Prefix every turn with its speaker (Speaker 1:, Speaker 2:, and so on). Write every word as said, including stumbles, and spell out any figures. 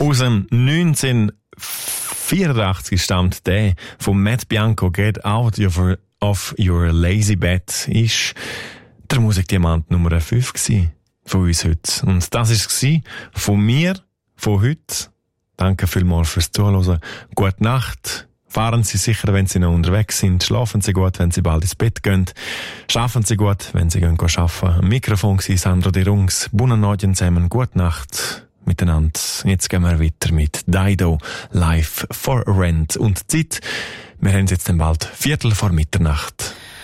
Speaker 1: Aus dem neunzehnhundertvierundachtzig stammt der von Matt Bianco, Get Out of Your Lazy Bed, ist der Musikdiamant Nummer fünf gewesen von uns heute. Und das war es von mir, von heute. Danke vielmals fürs Zuhören. Gute Nacht. Fahren Sie sicher, wenn Sie noch unterwegs sind. Schlafen Sie gut, wenn Sie bald ins Bett gehen. Schaffen Sie gut, wenn Sie gehen arbeiten. Am Mikrofon war Sandro De Rungs. Buona notte zusammen. Gute Nacht miteinander. Jetzt gehen wir weiter mit Dido, Life for Rent. Und die Zeit, wir haben es jetzt dann bald Viertel vor Mitternacht.